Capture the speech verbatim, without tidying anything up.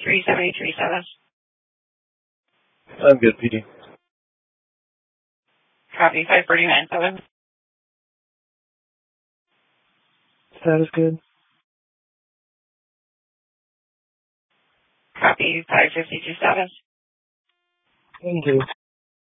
three seven three seven. I'm good, P D. Copy five forty-nine seven. That is good. Copy five fifty-two seven. Thank you.